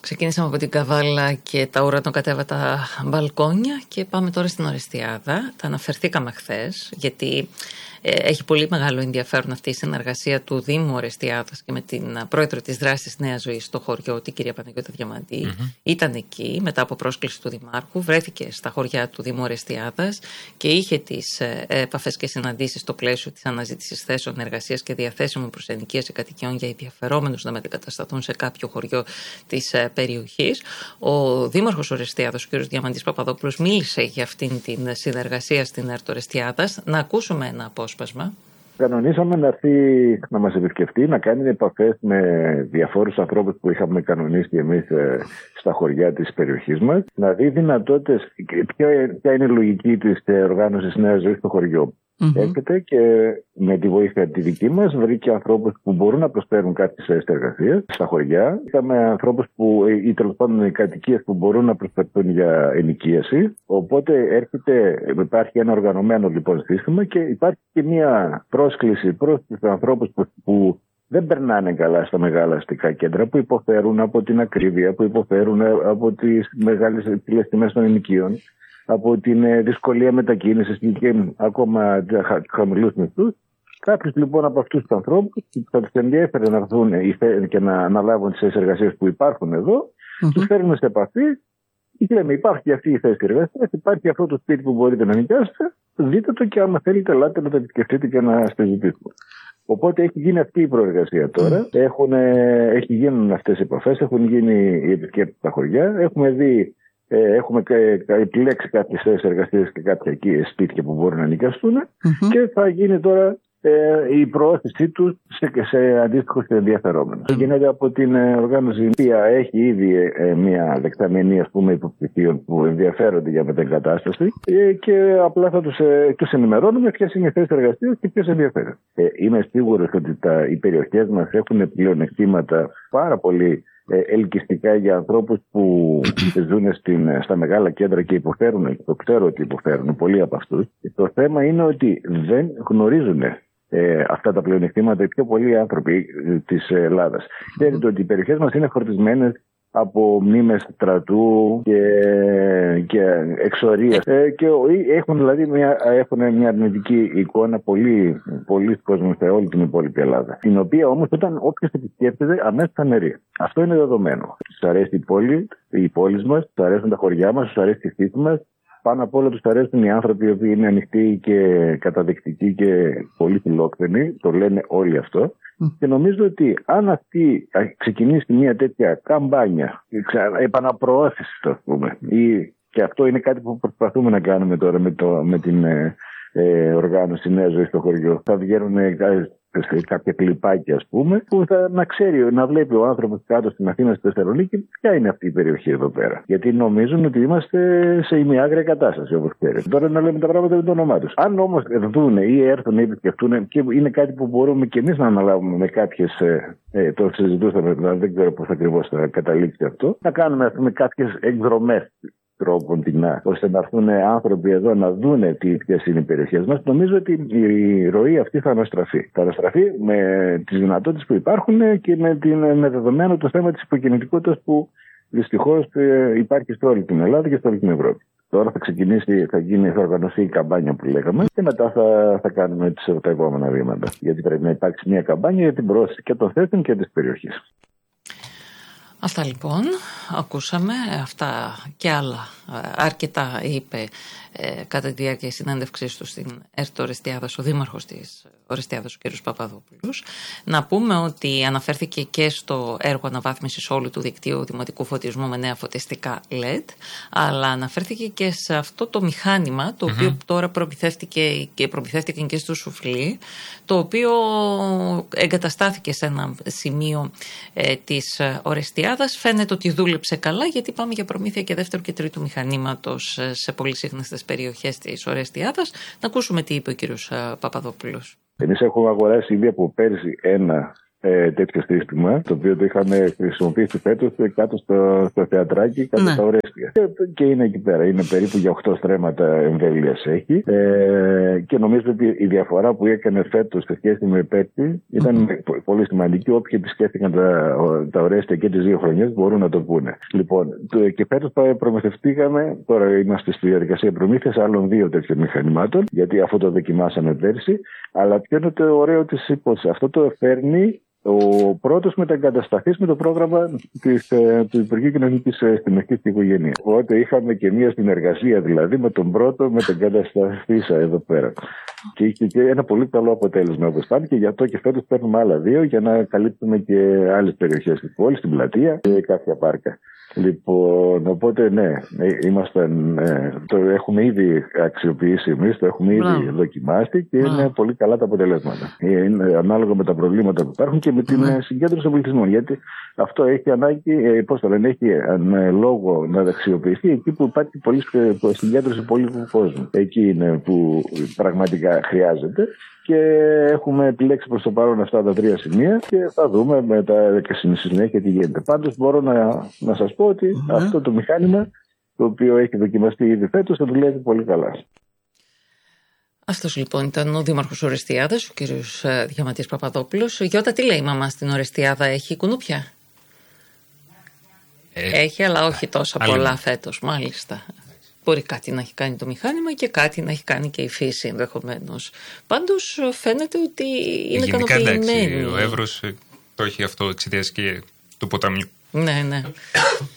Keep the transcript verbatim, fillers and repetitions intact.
Ξεκίνησαμε από την Καβάλα και τα ουρανοκατέβατα μπαλκόνια και πάμε τώρα στην Ορεστιάδα. Τα αναφερθήκαμε χθες, γιατί ε, έχει πολύ μεγάλο ενδιαφέρον αυτή η συνεργασία του Δήμου Ορεστιάδας και με την πρόεδρο της δράσης Νέα Ζωή στο χωριό, την κυρία Παναγιώτα Διαμαντή. Mm-hmm. Ήταν εκεί μετά από πρόσκληση του Δημάρχου, βρέθηκε στα χωριά του Δήμου Ορεστιάδας και είχε τις ε, επαφές και συναντήσεις στο πλαίσιο της αναζήτησης θέσεων εργασίας και διαθέσιμων προς ενοικίαση κατοικιών για ενδιαφερόμενους να μετεγκατασταθούν σε κάποιο χωριό της ε, περιοχής. Ο Δήμαρχος Ορεστιάδας, ο κ. Διαμαντής Παπαδόπουλος, μίλησε για αυτήν την συνεργασία στην ΕΡΤ Ορεστιάδας. Να ακούσουμε ένα απόσπασμα. Κανονίσαμε να έρθει να μας επισκεφτεί, να κάνει επαφές με διαφόρους ανθρώπους που είχαμε κανονίσει εμείς στα χωριά της περιοχής μας, να δει δυνατότητες, ποια είναι η λογική της οργάνωσης Νέας Ζωής στο χωριό. Mm-hmm. Έρχεται και με τη βοήθεια τη δική μας βρήκε ανθρώπους που μπορούν να προσφέρουν κάποιες θέσεις εργασίας στα χωριά. Είχαμε ανθρώπους που, ή τέλος πάντων κατοικίες που μπορούν να προσφερθούν για ενοικίαση. Οπότε έρχεται, υπάρχει ένα οργανωμένο λοιπόν σύστημα και υπάρχει και μια πρόσκληση προς τους ανθρώπους που, που δεν περνάνε καλά στα μεγάλα αστικά κέντρα, που υποφέρουν από την ακρίβεια, που υποφέρουν από τις μεγάλες υψηλές τιμές των ενοικίων, από την δυσκολία μετακίνησης και ακόμα χαμηλούς μισθούς. Κάποιους λοιπόν από αυτούς τους ανθρώπους θα τους ενδιέφερε να έρθουν και να αναλάβουν τις θέσεις εργασίας που υπάρχουν εδώ, mm-hmm. τους φέρνουμε σε επαφή και λέμε: υπάρχει αυτή η θέση εργασίας, υπάρχει αυτό το σπίτι που μπορείτε να νοικιάσετε, δείτε το και άμα θέλετε, ελάτε να το επισκεφτείτε και να στεζητήσουμε. Οπότε έχει γίνει αυτή η προεργασία τώρα. Mm. Έχουν, έχει γίνουν αυτές οι επαφές, έχουν γίνει οι επισκέπτες στα χωριά, έχουμε δει. Ε, έχουμε επιλέξει κάποιες θέσεις εργασίας και κάποια εκεί σπίτια που μπορούν να νοικιαστούν mm-hmm. και θα γίνει τώρα ε, η προώθησή τους σε, σε αντίστοιχους ενδιαφερόμενους. Mm-hmm. Γίνεται από την ε, οργάνωση η οποία έχει ήδη ε, μια δεξαμενή ας πούμε υποψηφίων που ενδιαφέρονται για μετεγκατάσταση ε, και απλά θα τους, ε, τους ενημερώνουμε ποιες είναι οι θέσεις εργασίας και ποιος ενδιαφέρει. Ε, είμαι σίγουρος ότι τα, οι περιοχές μας έχουν πλεονεκτήματα πάρα πολύ ελκυστικά για ανθρώπους που ζουν στην, στα μεγάλα κέντρα και υποφέρουν, το ξέρω ότι υποφέρουν πολλοί από αυτούς. Το θέμα είναι ότι δεν γνωρίζουν ε, αυτά τα πλεονεκτήματα οι πιο πολλοί άνθρωποι της Ελλάδας. Ξέρετε mm-hmm. ότι οι περιοχές μας είναι φορτισμένες από μνήμες στρατού και, και εξορίας ε, και έχουν δηλαδή μια, έχουν μια αρνητική εικόνα πολύ, πολύ κόσμος σε όλη την υπόλοιπη Ελλάδα, την οποία όμως όταν όποιος επισκέπτεται αμέσως θα νερεί. Αυτό είναι δεδομένο. Τους αρέσει η πόλη, οι πόλεις μας, τους αρέσουν τα χωριά μας, τους αρέσει η φύση μας. Πάνω απ' όλα τους αρέσουν οι άνθρωποι οι οποίοι είναι ανοιχτοί και καταδεκτικοί και πολύ φιλόξενοι. Το λένε όλοι αυτό. Mm. Και νομίζω ότι αν αυτή ξεκινήσει μια τέτοια καμπάνια, επαναπροώθηση, το πούμε, ή, και αυτό είναι κάτι που προσπαθούμε να κάνουμε τώρα με, το, με την ε, ε, οργάνωση Νέα Ζωή στο χωριό. Θα βγαίνουν ε, κάποια κλιπάκια, ας πούμε, που θα να ξέρει, να βλέπει ο άνθρωπος κάτω στην Αθήνα, στη Θεσσαλονίκη, ποια είναι αυτή η περιοχή εδώ πέρα. Γιατί νομίζουν ότι είμαστε σε ημιάγρια κατάσταση, όπως ξέρετε. Τώρα να λέμε τα πράγματα με το όνομά τους. Αν όμως δουν ή έρθουν ή επισκεφτούν, και είναι κάτι που μπορούμε και εμείς να αναλάβουμε με κάποιες. Ε, ε, το συζητούσαμε, δηλαδή δεν ξέρω πώς ακριβώς θα καταλήξει αυτό. Να κάνουμε, ας πούμε, κάποιες εκδρομές τρόπον τεινά, ώστε να έρθουν άνθρωποι εδώ να δούνε ποιες είναι οι περιοχές μας. Νομίζω ότι η ροή αυτή θα αναστραφεί. Θα αναστραφεί με τις δυνατότητες που υπάρχουν και με, την, με δεδομένο το θέμα της υποκινητικότητας που δυστυχώς υπάρχει σε όλη την Ελλάδα και σε όλη την Ευρώπη. Τώρα θα ξεκινήσει, θα γίνει, θα οργανωθεί η καμπάνια που λέγαμε και μετά θα, θα κάνουμε τις, τα επόμενα βήματα. Γιατί πρέπει να υπάρξει μια καμπάνια για την προώθηση και των θέσεων και της περιοχής. Αυτά λοιπόν, ακούσαμε, αυτά και άλλα αρκετά είπε ε, κατά τη διάρκεια συνέντευξής του στην ΕΡΤ Ορεστιάδας ο Δήμαρχος της Ορεστιάδας, ο κ. Παπαδόπουλος. Να πούμε ότι αναφέρθηκε και στο έργο αναβάθμισης όλου του δικτύου δημοτικού φωτισμού με νέα φωτιστικά ελ ι ντι, αλλά αναφέρθηκε και σε αυτό το μηχάνημα, το οποίο mm-hmm. τώρα προμηθεύτηκε και προμηθεύτηκε και στο Σουφλί, το οποίο εγκαταστάθηκε σε ένα σημείο ε, της Ορεστιάδας. Φαίνεται ότι δούλεψε καλά, γιατί πάμε για προμήθεια και δεύτερου και τρίτου μηχανήματος σε πολύ σύχναστες περιοχές της Ορεστιάδας. Να ακούσουμε τι είπε ο κ. Παπαδόπουλος. Εμείς έχουμε αγοράσει ήδη από πέρσι ένα ε, τέτοιο σύστημα, το οποίο το είχαμε χρησιμοποιήσει φέτος κάτω στο, στο θεατράκι, κάτω ναι. στα Ορέστια. Και, και είναι εκεί πέρα. Είναι περίπου για οκτώ στρέμματα εμβέλειας έχει. Ε, και νομίζω ότι η διαφορά που έκανε φέτος σε σχέση με πέρσι ήταν mm-hmm. πολύ σημαντική. Όποιοι επισκέφθηκαν τα, τα Ορέστια και τις δύο χρονιές μπορούν να το πούνε. Λοιπόν, το, και φέτος προμηθευτήκαμε, τώρα είμαστε στη διαδικασία προμήθειας άλλων δύο τέτοιων μηχανημάτων, γιατί αυτό το δοκιμάσαμε πέρσι. Αλλά ποιο είναι το ωραίο της υπόθεσης? Αυτό το φέρνει ο πρώτος μεταγκατασταθής με το πρόγραμμα της, του Υπουργείου Κοινωνικής Αστυνομικής και Οικογένειας. Οπότε είχαμε και μία συνεργασία δηλαδή με τον πρώτο μεταγκατασταθήσα εδώ πέρα. Και είχε και ένα πολύ καλό αποτέλεσμα όπως φάνηκε, γι' αυτό και φέτος παίρνουμε άλλα δύο για να καλύψουμε και άλλες περιοχές της πόλης, στην πλατεία και κάποια πάρκα. Λοιπόν, οπότε ναι, είμαστε, ναι, το έχουμε ήδη αξιοποιήσει εμείς, το έχουμε ήδη Μπράβο. δοκιμάσει και Μπράβο. είναι πολύ καλά τα αποτελέσματα. Είναι ανάλογα με τα προβλήματα που υπάρχουν και με την mm. συγκέντρωση των πληθυσμών. Γιατί αυτό έχει ανάγκη, πώς το λένε, έχει λόγο να αξιοποιηθεί εκεί που υπάρχει πολύ συγκέντρωση πολύτιμου κόσμου. Εκεί είναι που πραγματικά χρειάζεται. Και έχουμε επιλέξει προς το παρόν αυτά τα τρία σημεία και θα δούμε μετά και στη συνέχεια τι γίνεται. Πάντως μπορώ να, να σας πω ότι mm-hmm. αυτό το μηχάνημα, το οποίο έχει δοκιμαστεί ήδη φέτος, θα δουλεύει πολύ καλά. Αυτός λοιπόν ήταν ο Δήμαρχος Ορεστιάδας, ο κύριος Διαμαντίας Παπαδόπουλος. Γιώτα, τι λέει η μαμά στην Ορεστιάδα, έχει κουνούπια? Ε, έχει, αλλά όχι τόσα άλλη. πολλά φέτος, μάλιστα. Μπορεί κάτι να έχει κάνει το μηχάνημα και κάτι να έχει κάνει και η φύση ενδεχομένως. Πάντως φαίνεται ότι είναι ικανοποιημένοι. Ο Εύρος το έχει αυτό εξαιτίας και του ποταμιού. Ναι, ναι.